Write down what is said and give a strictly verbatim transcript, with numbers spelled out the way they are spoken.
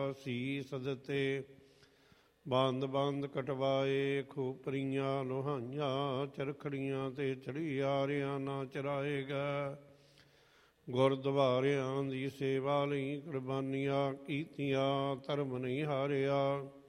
ਸੀਸ ਦਿੱਤੇ। ਬੰਦ ਬੰਦ ਕਟਵਾਏ ਖੋਪਰੀਆਂ ਲੋਹਾਈਆਂ, ਚਰਖੜੀਆਂ ਤੇ ਚੜੀਆਰਿਆਂ ਨਾ ਚਰਾਏਗਾ। ਗੁਰਦੁਆਰਿਆਂ ਦੀ ਸੇਵਾ ਲਈ ਕੁਰਬਾਨੀਆਂ ਕੀਤੀਆਂ, ਧਰਮ ਨਹੀਂ ਹਾਰਿਆ।